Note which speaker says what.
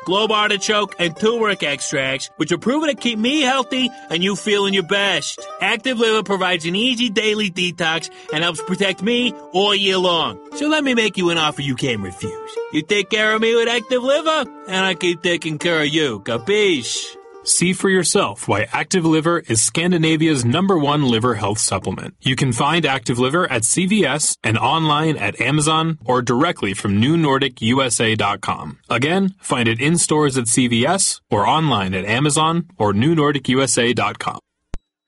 Speaker 1: globe artichoke, and turmeric extracts, which are proven to keep me healthy and you feeling your best. Active Liver provides an easy daily detox and helps protect me all year long. So let me make you an offer you can't refuse. You take care of me with Active Liver, and I keep taking care of you. Capiche?
Speaker 2: See for yourself why Active Liver is Scandinavia's #1 liver health supplement. You can find Active Liver at CVS and online at Amazon or directly from NewNordicUSA.com. Again, find it in stores at CVS or online at Amazon or NewNordicUSA.com.